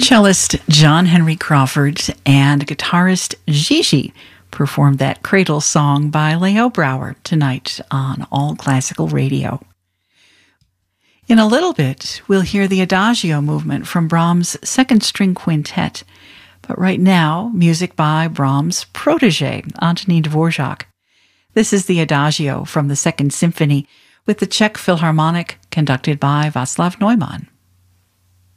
Cellist John Henry Crawford and guitarist Gigi performed that Cradle song by Leo Brouwer tonight on All Classical Radio. In a little bit, we'll hear the Adagio movement from Brahms' Second String Quintet, but right now, music by Brahms' protege, Antonin Dvorak. This is the Adagio from the Second Symphony with the Czech Philharmonic, conducted by Václav Neumann.